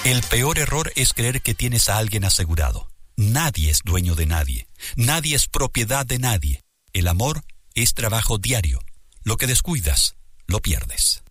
El peor error es creer que tienes a alguien asegurado. Nadie es dueño de nadie. Nadie es propiedad de nadie. El amor es trabajo diario. Lo que descuidas, lo pierdes.